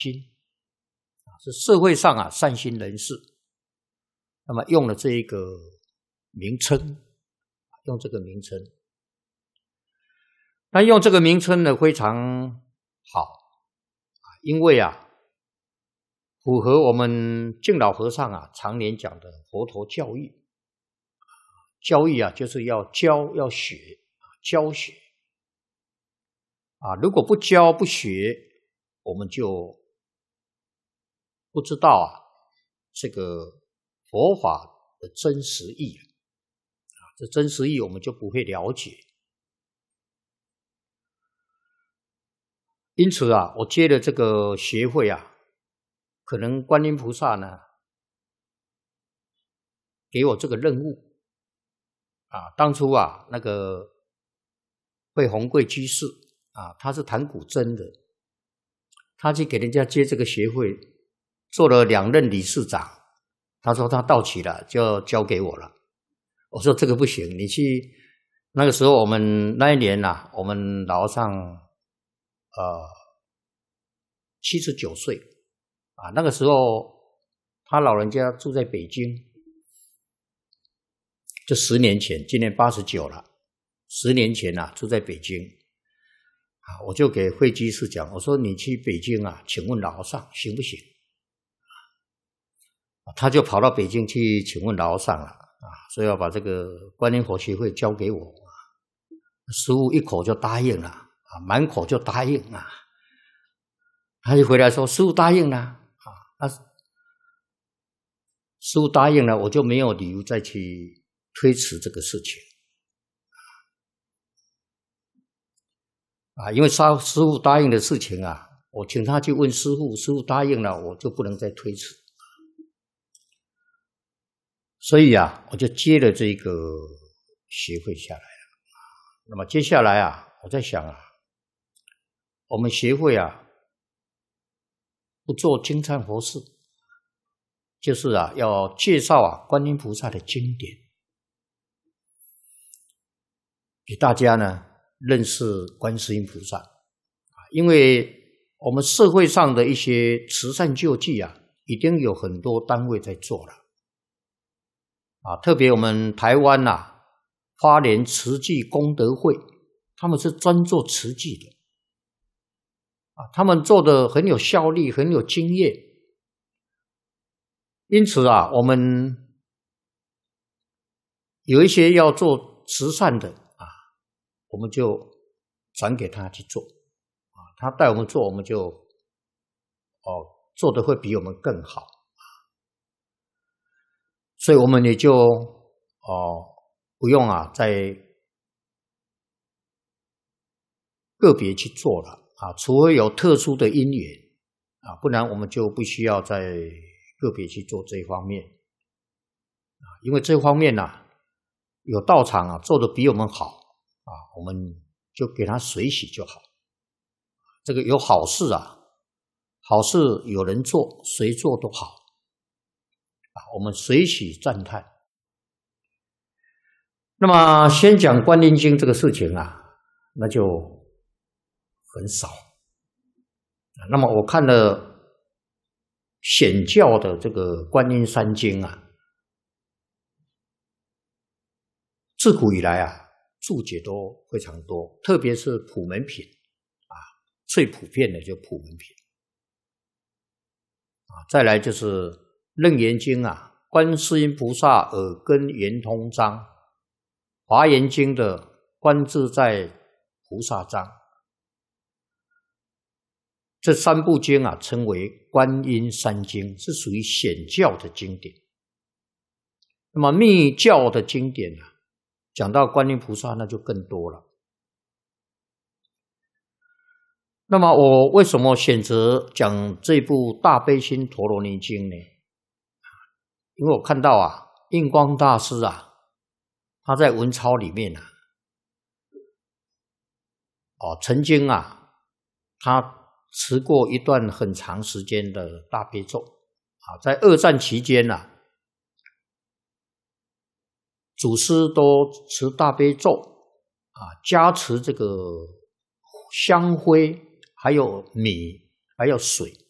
心是社会上善心人士，那么用了这一个名称，用这个名称，那用这个名称呢非常好，因为符合我们敬老和尚常年讲的佛陀教育。教育就是要教要学，教学如果不教不学，我们就不知道这个佛法的真实意这真实意我们就不会了解。因此我接了这个协会可能观音菩萨呢给我这个任务当初那个惠宏贵居士他是弹古筝的，他去给人家接这个协会，做了2任理事长，他说他到期了就交给我了。我说这个不行，你去。那个时候我们那一年我们老和尚79岁那个时候他老人家住在北京，就10年前，今年89了，10年前住在北京我就给慧居士讲，我说你去北京请问老和尚行不行？他就跑到北京去请问老和尚了所以要把这个观音佛协会交给我。师父一口就答应了满口就答应他就回来说师父答应了师父答应了，我就没有理由再去推迟这个事情因为师父答应的事情我请他去问师父，师父答应了，我就不能再推迟。所以我就接了这个协会下来了。那么接下来我在想我们协会不做经忏佛事，就是要介绍观音菩萨的经典，给大家呢认识观世音菩萨因为我们社会上的一些慈善救济已经有很多单位在做了特别我们台湾花莲慈济功德会，他们是专做慈济的他们做的很有效力，很有经验。因此我们有一些要做慈善的我们就转给他去做他带我们做，我们就做的会比我们更好所以我们也就不用再个别去做了除非有特殊的因缘不然我们就不需要再个别去做这一方面因为这方面有道场做的比我们好我们就给他随喜就好。这个有好事好事有人做，谁做都好我们随喜赞叹。那么先讲观音经这个事情那就很少。那么我看了显教的这个观音三经自古以来注解都非常多，特别是普门品最普遍的就普门品再来就是楞严经观世音菩萨耳根圆通章，华严经的观自在菩萨章，这3部经称为观音三经，是属于显教的经典。那么密教的经典讲到观音菩萨那就更多了。那么我为什么选择讲这部大悲心陀罗尼经呢？因为我看到印光大师他在文钞里面曾经他持过一段很长时间的大悲咒在二战期间祖师都持大悲咒加持这个香灰还有米还有水